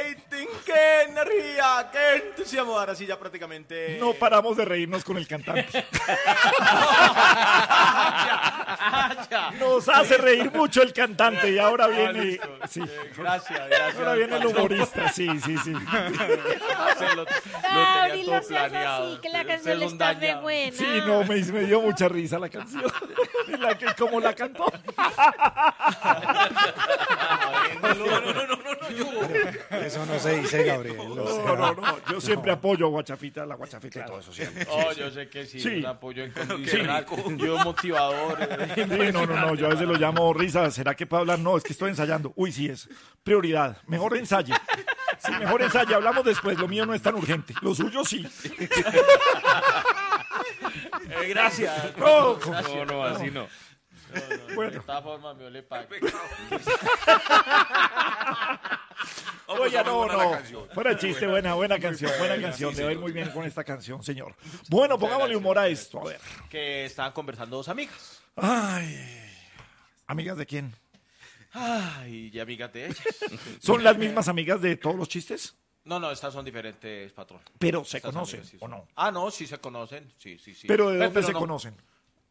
rating, qué energía, qué entusiasmo. Ahora sí, ya prácticamente... No paramos de reírnos con el cantante. Nos hace reír mucho el cantante y ahora viene... Sí. Gracias. Ahora viene el humorista, sí. Lo Abril, tenía no todo seas planeado. así, que la Se canción lo está re daña. buena. Sí, no, me dio mucha risa la canción. Como la cantó. Eso no se dice, Gabriel. No. Yo siempre apoyo a Guachafita, la Guachafita y todo eso siempre. Oh, yo sé que sí, Sí. un apoyo incondicional, yo motivador. Sí, no, yo a veces lo llamo risa. ¿Será que puedo hablar? No, es que estoy ensayando. Uy, sí es prioridad. Mejor ensaye. Sí, mejor ensaye. Hablamos después. Lo mío no es tan urgente. Lo suyo sí. Gracias. No, No, así no. Bueno. De todas formas, me le pago. Oye, no. Fuera chiste, buena canción. Buena canción. Le va a ir muy bien con esta canción, señor. Bueno, pongámosle humor a esto. A ver. Que estaban conversando dos amigas. Ay. ¿Amigas de quién? Ay, y amigas de ellas. ¿Son las mismas amigas de todos los chistes? No, estas son diferentes, patrón. Pero se Estas conocen, amigas sí ¿o son. no? Ah, no, sí se conocen. Sí. ¿Pero de dónde se no. conocen?